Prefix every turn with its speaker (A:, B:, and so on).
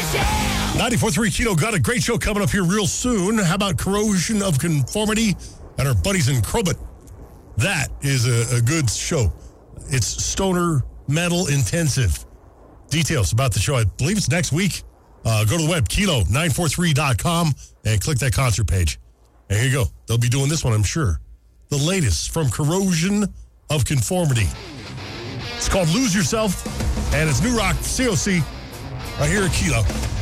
A: 94.3 Kilo got a great show coming up here real soon. How about Corrosion of Conformity and our buddies in Crobot? That is a good show. It's stoner metal intensive. Details about the show, I believe it's next week. Go to the web, kilo943.com, and click that concert page. And here you go. They'll be doing this one, I'm sure. The latest from Corrosion of Conformity. It's called Lose Yourself, and it's New Rock COC right here at Kilo.